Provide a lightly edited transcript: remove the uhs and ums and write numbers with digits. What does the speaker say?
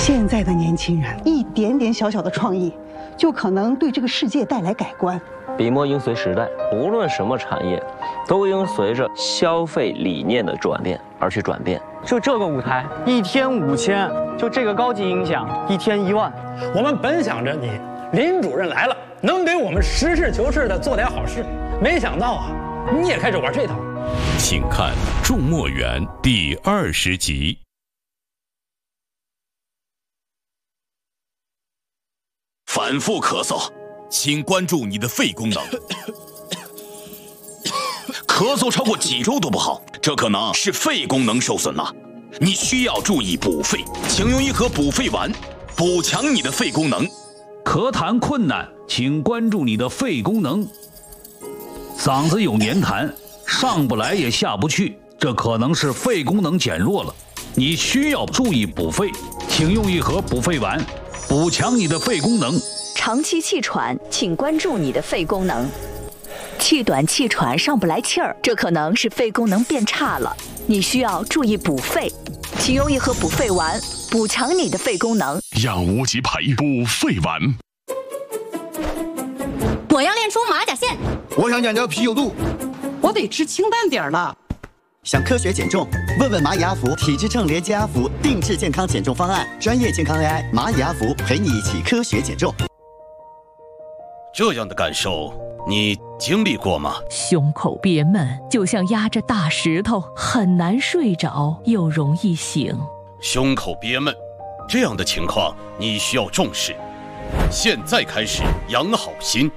现在的年轻人，一点点小小的创意，就可能对这个世界带来改观。 笔墨应随时代，无论什么产业，都应随着消费理念的转变而去转变。 就这个舞台，1天5000；就这个高级音响，1天1万。 我们本想着你林主任来了，能给我们实事求是的做点好事，没想到啊，你也开始玩这套。 请看《众墨园》第20集。 反复咳嗽，请关注你的肺功能。咳嗽超过几周都不好，这可能是肺功能受损了。你需要注意补肺，请用一盒补肺丸，补强你的肺功能。 咳痰困难，请关注你的肺功能。嗓子有黏痰，上不来也下不去，这可能是肺功能减弱了。你需要注意补肺，请用一盒补肺丸，补强你的肺功能。 长期气喘，请关注你的肺功能。气短气喘上不来气儿，这可能是肺功能变差了，你需要注意补肺，请用一盒补肺丸，补强你的肺功能。 养无极培补肺丸。 我要练出马甲线， 我想减掉啤酒肚， 我得吃清淡点了。 想科学减重？问问蚂蚁阿福体脂秤连接阿福定制健康减重方案，专业健康 AI 蚂蚁阿福陪你一起科学减重。 这样的感受你经历过吗？ 胸口憋闷，就像压着大石头，很难睡着，又容易醒。 胸口憋闷，这样的情况你需要重视。现在开始养好心。